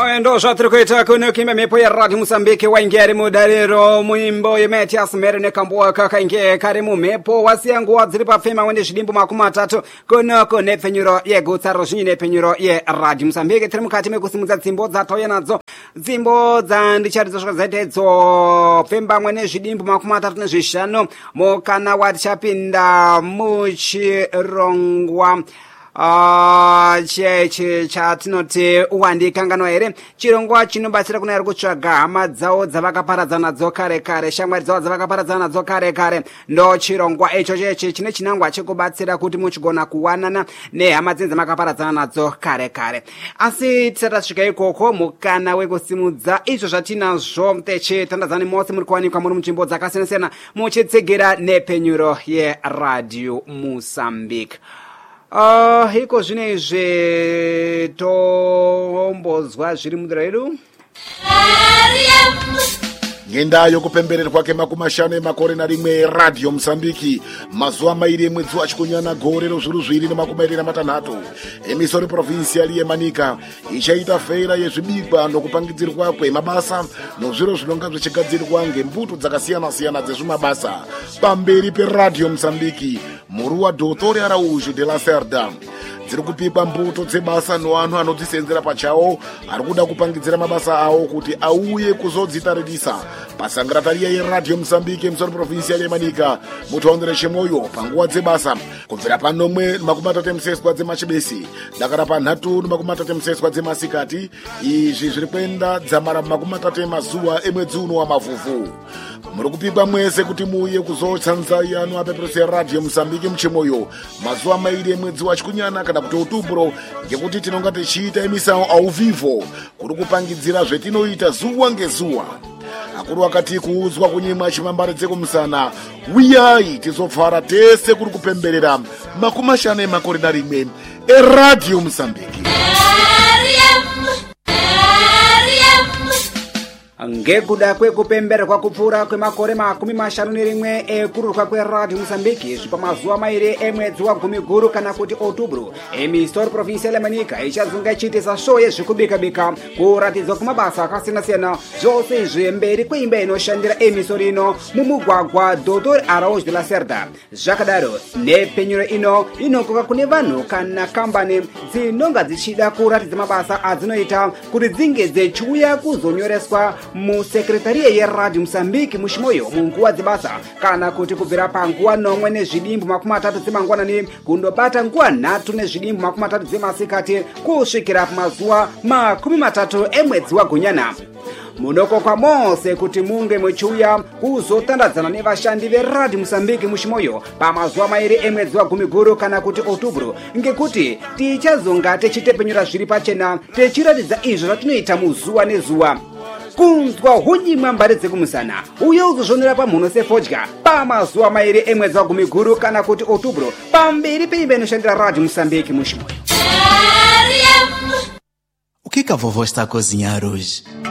ndo zvatiri kuita kuno kimba mepo ya Radio Mozambique waingeri mudariro muimbo yemetias merene kamboa kakainge kari mumepo wasiyanguwa dziri pafema wende zvidimbu 30 kunoko nepfenyuro yegutsaro zvinyi nepfenyuro ye Radio Mozambique tiri mukati mekusimudza dzimbo dzatauya nadzo dzimbo dzandicharidzo zvaka zaitedzo pfemba mwene zvidimbu 35 mukana watichapinda muchirongwa cheche chatinoti uwandikanganwa here chirongwa chinobatsira kuna iri kutsvaga hama dzavo dzavakaparadzana nadzo kare kare shamwari dzavo dzavakaparadzana nadzo kare kare ndo chirongwa icho cheche chine chinangwa chekubatsira kuti muchigona kuwanana nehama dzenyu dzamakaparadzana nadzo kare kare. Asi tisati tasvika ikoko mukana wekusimudza izvo zvatinazvo techitandadzani mose muri kuwanikwa muri munzvimbo dzakasiyana-siyana muchitsegera nepfenyuro yeRadio Mozambique. Hiko zvinezve tombozwa zviri mudura yedu ngenda yokupembererwa kemakumi makore na rimwe Radio Mozambique mazuva mairi emwedzi wachikunyana gore rozviru 2026 emisori provincial yeManika ichaita feira yezvibikwa nokupangidzirwa kwemabasa nozviro zvinonga zvichigadzirwa ngembuto dzakasiyana-siyana dzezvimabasa pamberi peRadio Mozambique muruwa Dr. Araújo de la Cerda. Dziri kupikwa mbuto dzebasa nevanhu anodzisenzera pachawo ari kuda kupangidzira mabasa awo kuti auye kuzodzitaririsa pasangaratariya yeRadio Mozambique emisori provincial yeManika mutaondera chemoyo panguva dzebasa kubvira panomwe 37 dzemachibesi dakara pa3 37 dzemasikati. Izvi zviri kuenda dzamara 30 mazuva emwedzi uno wamavhuvhu. Muri kupikwa mwese kuti muuye kuzotsanza yanu apeperosi yeRadio Mozambique muchemoyo mazuva mairi emwedzi wachikunyana kana kuti Otubro, ngekuti tinonga tichiita emisao au vivo kuri kupangidzira zvetinoita zuwa ngezuwa. Akuru akati kuudzwa kunyimwa chimambare dzekumusana uyai tizopfara tese kuri kupemberera makore na rimwe eRadio Mozambique. ngekuda kwekupembererwa kupfuura kwemakore 51 ekururwa kweRadio Mozambique zvipamazuva mairi emwedzi wa10 kana kuti Otubro emisori provincial yeManika ichazunga ichiitisa show yezvikubika-bika kuratidzwa kwemabasa akasiyana-siyana zvose zvemberi kweimba inoshandira emisori ino mumugwagwa Dr. Araújo de la Cerda. Zvakadaro nepfenyuro ino inokoka kune vanhu kana kambani dzinonga dzichida kuratidza mabasa adzinoita kuti dzinge dzichiuya kuzonyoreswa musekretariya yeRadio Mozambique muchimoyo munguva dzebasa kana kuti kubvira panguva 9 nezvidimbu 30 dzemangwanani kundobata nguva 3 nezvidimbu 30 dzemasikati kusvikira pamazuva 30 emwedzi waGunyana. Munokokwa mose kuti munge muchiuya kuzotandadzana nevashandi veRadio Mozambique muchimoyo pamazuva mairi emwedzi wa10 kana kuti Otubro, ngekuti tichazonga tichitepenyura zviri pachena tichiratidza izvo zvatinoita muzuva nezuva. Kunzwa hunyimwa mbare dzekumusana uye uzozvonera pamhuno sefodya pamazuva mairi emwedzi wa10 kana kuti Otubro pamberi peimba inoshandira Radio Mozambique muchimoyo. O que a vovó está a cozinhar hoje?